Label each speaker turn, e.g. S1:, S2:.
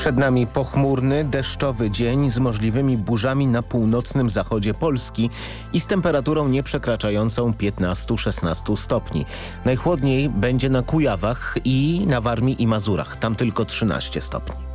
S1: Przed nami pochmurny, deszczowy dzień z możliwymi burzami na północnym zachodzie Polski i z temperaturą nie przekraczającą 15-16 stopni. Najchłodniej będzie na Kujawach i na Warmii i Mazurach, tam tylko 13 stopni.